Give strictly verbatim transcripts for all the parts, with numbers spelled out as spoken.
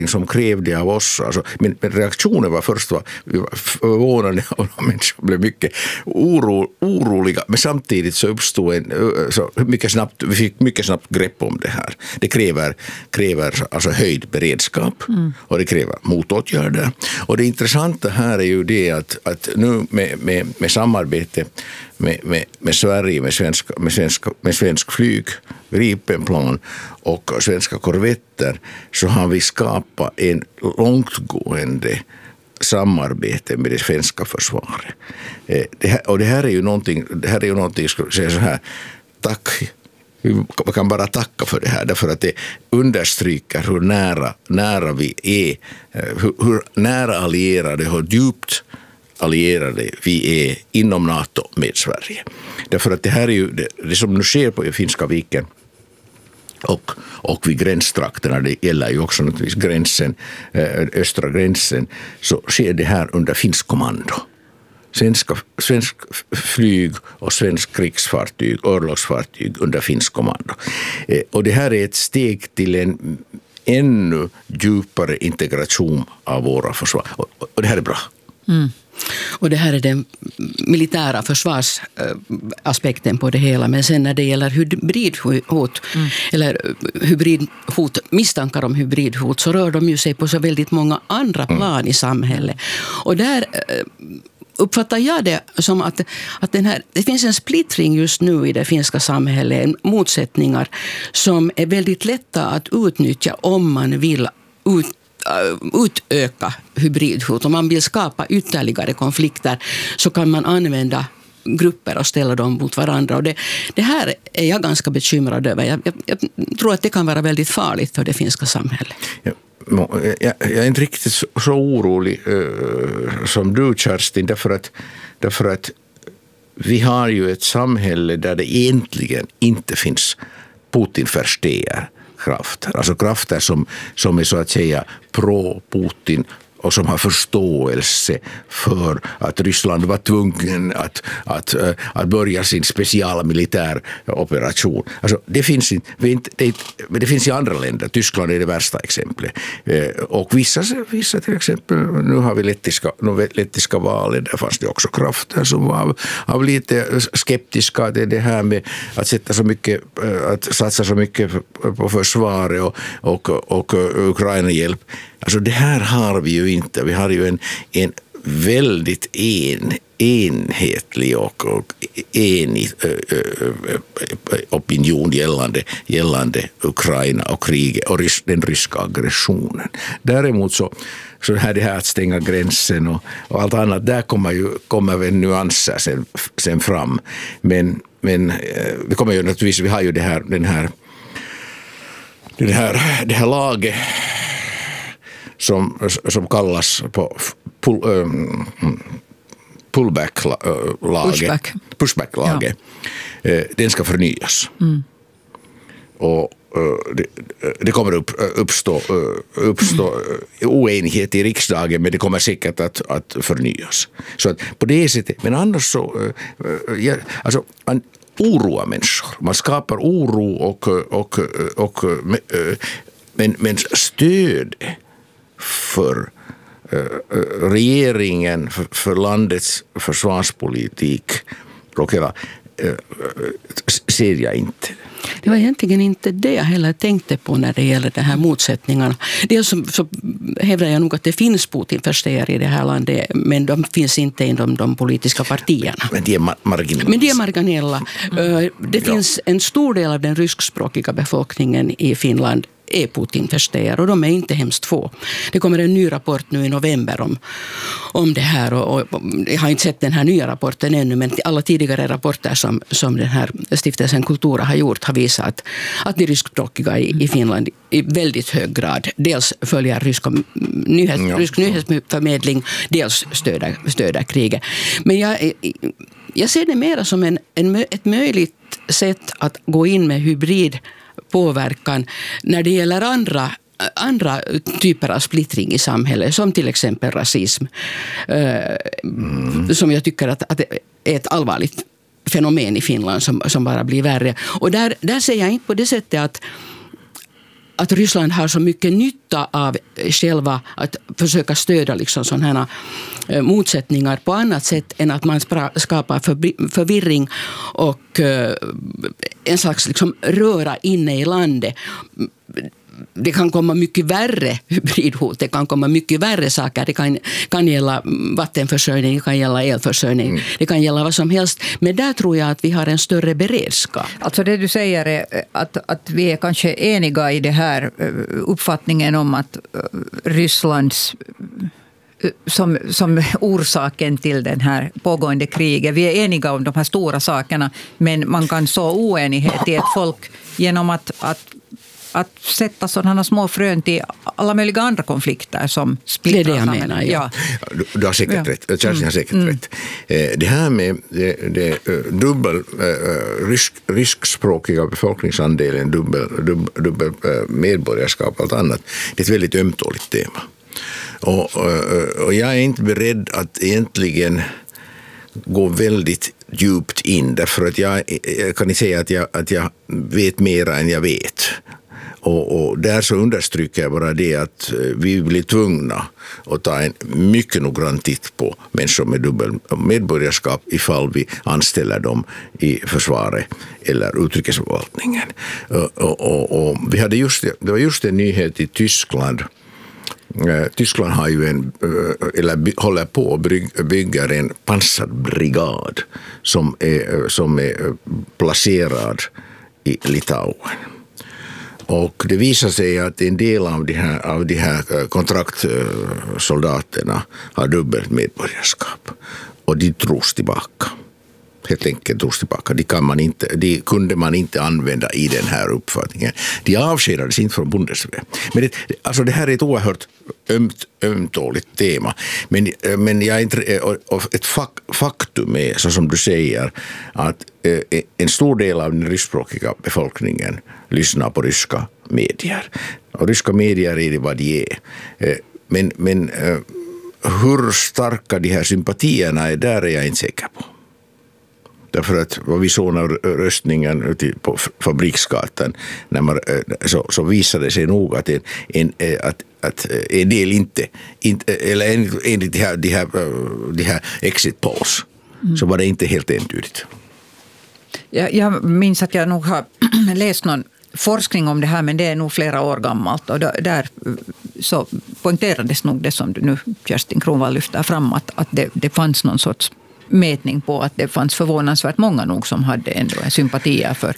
som krävde av oss. Alltså, men, men reaktionen var först var, var förvånande och människor blev mycket oro, oroliga. Men samtidigt så uppstod en, så mycket snabbt, vi fick mycket snabbt grepp om det här. Det kräver, kräver alltså höjd beredskap mm. och det kräver motåtgärder. Och det intressanta här är ju det att, att nu med, med, med samarbete med, med, med Sverige, med svensk, med, svensk, med svensk flyg, Gripenplan och svenska korvetter, så har vi skapat en långtgående samarbete med det svenska försvaret. Det här, och det här är ju någonting, det här är ju någonting, ska jag säga så här, tack, vi kan bara tacka för det här, därför att det understryker hur nära, nära vi är, hur, hur nära allierade, hur djupt allierade vi är inom NATO med Sverige. Därför att det här är ju, det, det som nu sker på Finska viken och, och vid gränstrakterna, det gäller ju också naturligtvis gränsen, östra gränsen, så sker det här under finsk kommando. Svenska, svensk flyg och svensk krigsfartyg, örlogsfartyg under finsk kommando. Och det här är ett steg till en ännu djupare integration av våra försvar. Och, och det här är bra. Mm. Och det här är den militära försvarsaspekten på det hela. Men sen när det gäller hybridhot mm. eller hybridhot, misstankar om hybridhot, så rör de ju sig på så väldigt många andra plan mm. i samhället. Och där uppfattar jag det som att, att den här, det finns en splittring just nu i det finska samhället, motsättningar som är väldigt lätta att utnyttja om man vill ut utöka hybridhot. Om man vill skapa ytterligare konflikter så kan man använda grupper och ställa dem mot varandra. Och det, det här är jag ganska bekymrad över. Jag, jag, jag tror att det kan vara väldigt farligt för det finska samhället. Ja. Jag, jag är inte riktigt så, så orolig uh, som du, Kerstin, därför att, därför att vi har ju ett samhälle där det egentligen inte finns Putin-försteer krafter, alltså krafter som, som är så att säga pro-Putin och som har förståelse för att Ryssland var tvungen att, att, att börja sin specialmilitär operation. Alltså, det, finns inte, det, det finns i andra länder. Tyskland är det värsta exemplet. Och vissa, vissa till exempel, nu har vi lettiska, lettiska valet, där fanns det också krafter som var av, av lite skeptiska. Det, det här med att sätta så mycket, att satsa så mycket på försvaret och, och, och, och Ukraina-hjälp. Alltså det här har vi ju inte. Vi har ju en, en väldigt en, enhetlig och, och enig ö, ö, ö, opinion gällande, gällande Ukraina och kriget och rys, den ryska aggressionen. Däremot så, så här det här att stänga gränsen och, och allt annat, där kommer ju kommer väl nyanser sen, sen fram. Men, men vi kommer ju naturligtvis, vi har ju det här, den här, det här, det här laget Som, som kallas på pull, um, pullback-laget, pushback. pushback-laget, ja. Den ska förnyas. Mm. Och uh, det, det kommer upp, uppstå, uh, uppstå uh, oenighet i riksdagen, men det kommer säkert att, att förnyas. Så att på det sättet, men annars så, uh, uh, ja, alltså, man oroar människor. Man skapar oro och, och, och uh, men, men stöd för uh, regeringen, för, för landets försvarspolitik och hela, uh, ser jag inte. Det var egentligen inte det jag heller tänkte på när det gäller de här motsättningarna. Dels så, så hävdar jag nog att det finns Putin-förståare i det här landet, men de finns inte inom de politiska partierna. Men de är ma- marginella. Men de är marginella. Mm. Det ja. finns en stor del av den ryskspråkiga befolkningen i Finland är Putin-förståare och de är inte hemskt få. Det kommer en ny rapport nu i november om, om det här och, och jag har inte sett den här nya rapporten ännu, men alla tidigare rapporter som, som den här stiftelsen Kultura har gjort har visat att, att de ryskspråkiga i, i Finland i väldigt hög grad dels följer rysk, nyhets, ja. rysk nyhetsförmedling, dels stöder, stöder kriget. Men jag, jag ser det mer som en, en, ett möjligt sätt att gå in med hybrid påverkan när det gäller andra, andra typer av splittring i samhället, som till exempel rasism, mm. som jag tycker att, att det är ett allvarligt fenomen i Finland som, som bara blir värre. Och där, där ser jag inte på det sättet att att Ryssland har så mycket nytta av själva att försöka stödja liksom sådana här motsättningar på annat sätt än att man skapar förvirring och en slags liksom röra inne i landet. Det kan komma mycket värre hybridhot, det kan komma mycket värre saker. Det kan, kan gälla vattenförsörjning, det kan gälla elförsörjning, mm. det kan gälla vad som helst. Men där tror jag att vi har en större beredskap. Alltså det du säger är att, att vi är kanske eniga i det här uppfattningen om att Rysslands Som, som orsaken till den här pågående kriget. Vi är eniga om de här stora sakerna, men man kan så oenighet i ett folk genom att, att, att sätta sådana små frön till alla möjliga andra konflikter som splittrar. Det är det jag menar, ja. ja. Du, du har säkert ja. rätt. Kerstin har säkert mm. rätt. Det här med det, det, dubbel äh, rysk, ryskspråkiga befolkningsandelen, dubbel, dubbel, dubbel äh, medborgarskap och allt annat, det är ett väldigt ömtåligt tema. Och, och, och jag är inte beredd att egentligen gå väldigt djupt in, därför att jag, jag kan inte säga att jag, att jag vet mer än jag vet. Och, och där så understryker jag bara det att vi blir tvungna att ta en mycket noggrann titt på människor med dubbel medborgarskap ifall vi anställer dem i försvaret eller utrikesförvaltningen. Och, och, och, och vi hade just, det var just en nyhet i Tyskland. Tyskland har ju en, eller håller på att bygga en pansarbrigad som är, som är placerad i Litauen. Och det visar sig att en del av de här, av de här kontraktsoldaterna har dubbelt medborgarskap. Och de tros tillbaka. Helt enkelt drogs tillbaka. De, kan man inte, de kunde man inte använda i den här uppfattningen. De avskedades inte från Bundeswehr. Men det, alltså det här är ett oerhört ömt, ömtåligt tema. Men, men jag är inte, ett faktum är, så som du säger, att en stor del av den ryskspråkiga befolkningen lyssnar på ryska medier. Och ryska medier är det vad de är. Men, men hur starka de här sympatierna är, där är jag inte säker på. Därför att vad vi såg när röstningen ute på Fabriksgatan, när man, så, så visade sig nog att en, en, att, att en del inte, inte eller enligt de här, de här, de här exit polls, mm. så var det inte helt entydigt. Jag, jag minns att jag nog har läst någon forskning om det här, men det är nog flera år gammalt, och där så poängterades nog det som du nu, Kerstin Kronvall, lyfter fram, att, att det, det fanns någon sorts mätning på att det fanns förvånansvärt många nog som hade ändå en sympatier för,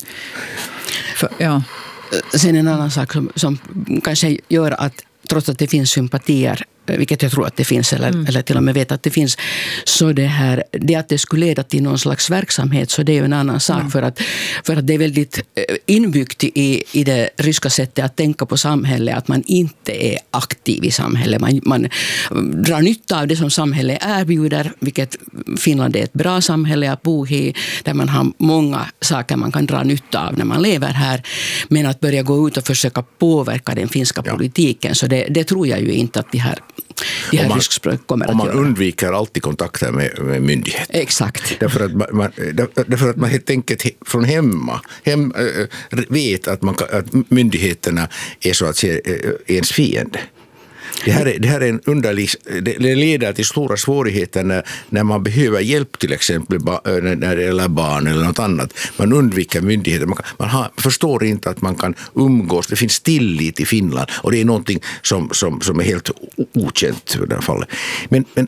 för ja. Sen en annan sak som, som kanske gör att trots att det finns sympatier, vilket jag tror att det finns, eller, mm. eller till och med vet att det finns, så det här, det att det skulle leda till någon slags verksamhet, så det är ju en annan sak, mm. för, att, för att det är väldigt inbyggt i, i det ryska sättet att tänka på samhället, att man inte är aktiv i samhället. Man, man drar nytta av det som samhället erbjuder, vilket Finland är ett bra samhälle att bo i, där man har många saker man kan dra nytta av när man lever här, men att börja gå ut och försöka påverka den finska ja. politiken, så det, det tror jag ju inte att de här Det här ryskspråk kommer att man göra. undviker alltid kontakter med, med myndigheter. Exakt. Därför att man, man, därför att man helt enkelt från hemma hem, vet att, man, att myndigheterna är så att säga ens fiende. Det här, är, det här är en underlig, det leder till stora svårigheter när, när man behöver hjälp, till exempel när det gäller barn eller något annat. Man undviker myndigheter. Man, man har, förstår inte att man kan umgås. Det finns tillit i Finland, och det är någonting som, som, som är helt okänt i det här fallet. Men, men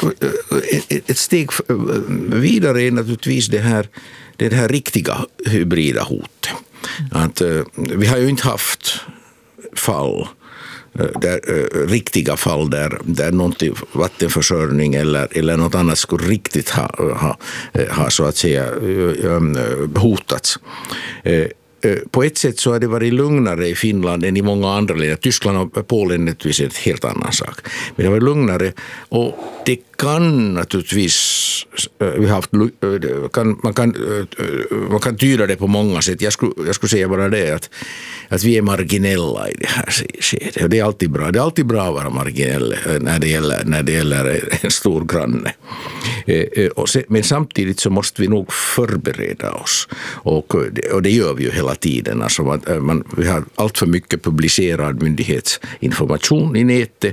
ett steg vidare är naturligtvis det här, det här riktiga hybrida hotet. Att, vi har ju inte haft fall där, uh, riktiga fall där, där någonting, vattenförsörjning eller, eller något annat skulle riktigt ha, ha, ha så att säga um, hotats. Uh, På ett sätt så har det varit lugnare i Finland än i många andra länder. Tyskland och Polen är ett helt annan sak. Men det var lugnare, och det kan naturligtvis, vi har haft, kan, man, kan, man kan tyda det på många sätt. Jag skulle, jag skulle säga bara det att, att vi är marginella i det här skedet. Och det är alltid bra. Det är alltid bra att vara marginell när det gäller, när det gäller en stor granne. Men samtidigt så måste vi nog förbereda oss. Och, och det gör vi ju hela tiden. Alltså man, man, vi har allt för mycket publicerad myndighetsinformation i nätet